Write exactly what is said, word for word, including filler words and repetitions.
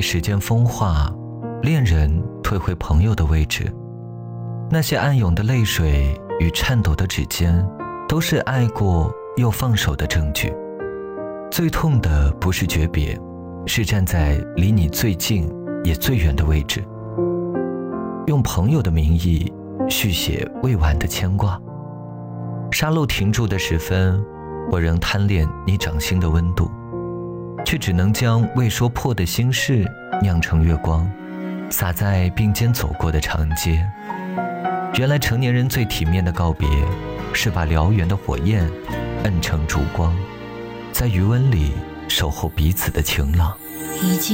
时间风化，恋人退回朋友的位置。那些暗涌的泪水与颤抖的指尖，都是爱过又放手的证据。最痛的不是诀别，是站在离你最近也最远的位置，用朋友的名义续写未完的牵挂。沙漏停住的时分，我仍贪恋你掌心的温度，却只能将未说破的心事酿成月光，洒在并肩走过的长街。原来成年人最体面的告别，是把燎原的火焰摁成烛光，在余温里守候彼此的晴朗。 已经